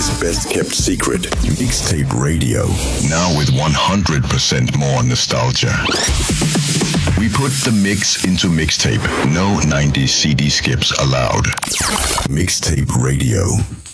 Nigeria's best kept secret, Mixtape Radio. Now with 100% more nostalgia. We put the mix into mixtape. No 90s CD skips allowed. Mixtape Radio.